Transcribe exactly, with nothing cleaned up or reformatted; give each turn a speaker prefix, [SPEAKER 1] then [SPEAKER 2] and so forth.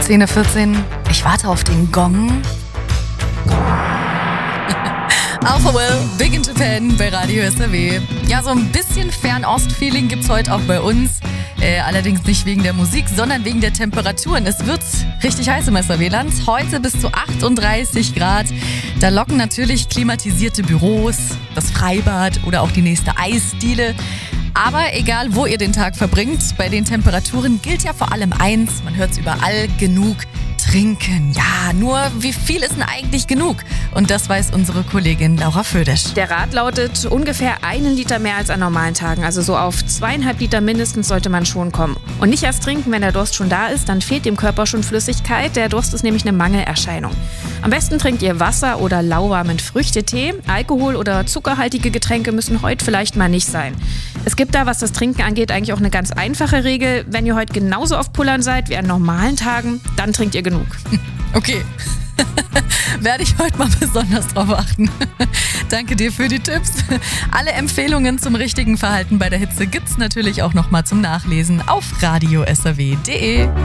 [SPEAKER 1] zehn Uhr vierzehn. Ich warte auf den Gong. Alpha Will, Big in Japan bei Radio S R W. Ja, so ein bisschen Fernost-Feeling gibt's heute auch bei uns. Äh, allerdings nicht wegen der Musik, sondern wegen der Temperaturen. Es wird richtig heiß im S R W-Land. Heute bis zu achtunddreißig Grad. Da locken natürlich klimatisierte Büros, das Freibad oder auch die nächste Eisdiele. Aber egal, wo ihr den Tag verbringt, bei den Temperaturen gilt ja vor allem eins. Man hört es überall, genug trinken. Ja, nur wie viel ist denn eigentlich genug? Und das weiß unsere Kollegin Laura Födisch.
[SPEAKER 2] Der Rat lautet ungefähr einen Liter mehr als an normalen Tagen. Also so auf zweieinhalb Liter mindestens sollte man schon kommen. Und nicht erst trinken, wenn der Durst schon da ist, dann fehlt dem Körper schon Flüssigkeit. Der Durst ist nämlich eine Mangelerscheinung. Am besten trinkt ihr Wasser oder lauwarmen Früchtetee. Alkohol oder zuckerhaltige Getränke müssen heute vielleicht mal nicht sein. Es gibt da, was das Trinken angeht, eigentlich auch eine ganz einfache Regel. Wenn ihr heute genauso auf Pullern seid wie an normalen Tagen, dann trinkt ihr genug.
[SPEAKER 1] Okay. Werde ich heute mal besonders drauf achten. Danke dir für die Tipps. Alle Empfehlungen zum richtigen Verhalten bei der Hitze gibt's natürlich auch noch mal zum Nachlesen auf radio s r w punkt d e.